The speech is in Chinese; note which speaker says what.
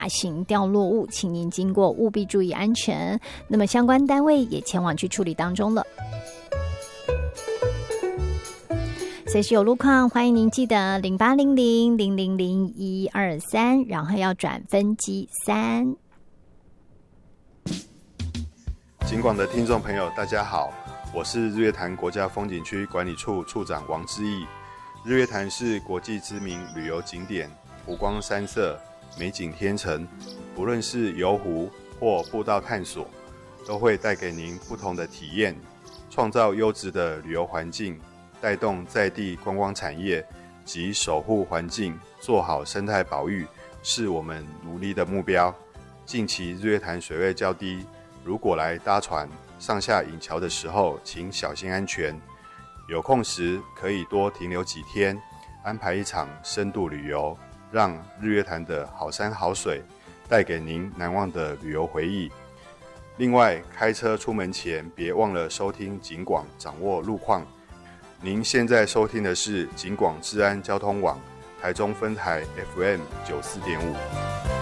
Speaker 1: 大型掉落物，请您经过务必注意安全。那么相关单位也前往去处理当中了。随时有路况，欢迎您记得0800000123，然后要转分机3。
Speaker 2: 警广的听众朋友，大家好，我是日月潭国家风景区管理处处长王志毅。日月潭是国际知名旅游景点，湖光山色，美景天成，不论是游湖或步道探索，都会带给您不同的体验，创造优质的旅游环境，带动在地观光产业及守护环境，做好生态保育，是我们努力的目标。近期日月潭水位较低，如果来搭船上下引桥的时候，请小心安全。有空时可以多停留几天，安排一场深度旅游，让日月潭的好山好水带给您难忘的旅游回忆。另外，开车出门前别忘了收听警广，掌握路况。您现在收听的是警广治安交通网台中分台 FM 94.5。